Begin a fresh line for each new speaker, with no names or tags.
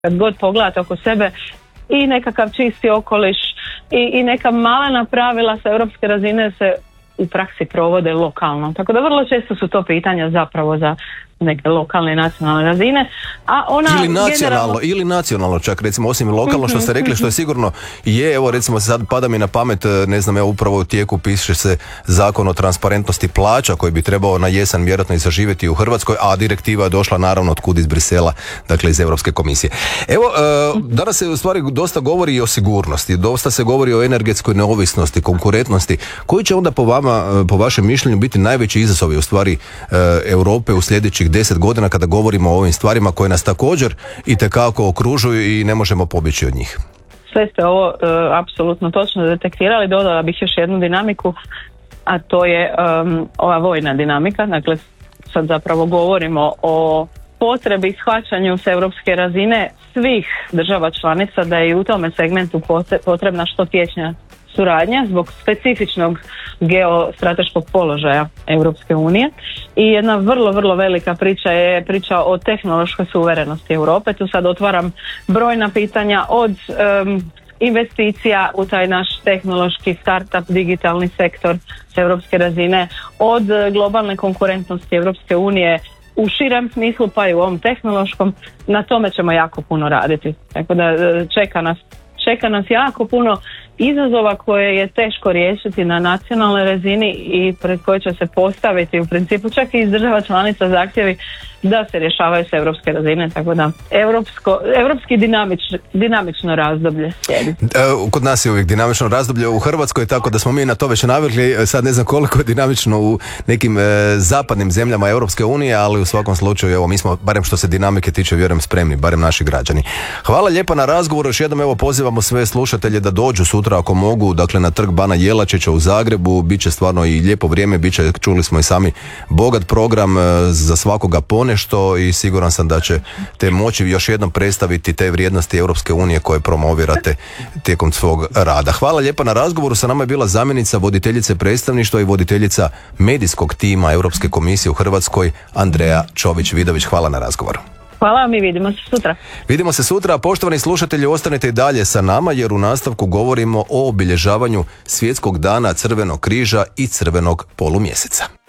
kad god pogledate oko sebe, i nekakav čisti okoliš i neka malena pravila sa europske razine se u praksi provode lokalno. Tako da vrlo često su to pitanja zapravo za neke lokalne i nacionalne razine. A ona
ili nacionalno čak, recimo, osim lokalno što ste rekli, što je sigurno je, evo recimo sad pada mi na pamet, ne znam, evo upravo u tijeku piše se Zakon o transparentnosti plaća koji bi trebao na jesen vjerojatno i zaživjeti u Hrvatskoj, a direktiva je došla naravno otkud iz Brisela, dakle iz Europske komisije. Evo, danas se u stvari dosta govori i o sigurnosti, dosta se govori o energetskoj neovisnosti, konkurentnosti. Koji će onda po vama, po vašem mišljenju, biti najveći izazovi u stvari Europe u sljedećih 10 godina kada govorimo o ovim stvarima koje nas također itekako okružuju i ne možemo pobjeći od njih?
Sve ste ovo apsolutno točno detektirali. Dodala bih još jednu dinamiku, a to je ova vojna dinamika. Dakle, sad zapravo govorimo o potrebi shvaćanju s europske razine svih država članica da je i u tome segmentu potrebna što tješnja suradnja zbog specifičnog geostrateškog položaja Europske unije. I jedna vrlo, vrlo velika priča je priča o tehnološkoj suverenosti Europe. Tu sad otvaram brojna pitanja od investicija u taj naš tehnološki startup, digitalni sektor s europske razine, od globalne konkurentnosti Europske unije u širem smislu, pa i u ovom tehnološkom. Na tome ćemo jako puno raditi. Tako da čeka nas jako puno izazova koje je teško riješiti na nacionalnoj razini i pred koje će se postaviti u principu čak i iz država članica zahtjevi da se rješavaju s europske razine, tako da europski dinamično razdoblje slijedi.
Kod nas je uvijek dinamično razdoblje u Hrvatskoj, tako da smo mi na to već navikli. Sad ne znam koliko je dinamično u nekim zapadnim zemljama Europske unije, ali u svakom slučaju evo, mi smo, barem što se dinamike tiče, vjerujem spremni, barem naši građani. Hvala lijepa na razgovoru, još jednom evo pozivamo sve slušatelje da dođu sutra ako mogu, dakle na trg Bana Jelačića u Zagrebu, bit će stvarno i lijepo vrijeme, bit će, čuli smo i sami, bogat program za svakoga ponešto i siguran sam da ćete moći još jednom predstaviti te vrijednosti Europske unije koje promovirate tijekom svog rada. Hvala lijepa na razgovoru, sa nama je bila zamjenica voditeljice predstavništva i voditeljica medijskog tima Europske komisije u Hrvatskoj, Andreja Čović-Vidović. Hvala na razgovoru.
Hvala vam i vidimo se sutra.
Vidimo se sutra, poštovani slušatelji, ostanite i dalje sa nama jer u nastavku govorimo o obilježavanju Svjetskog dana Crvenog križa i Crvenog polumjeseca.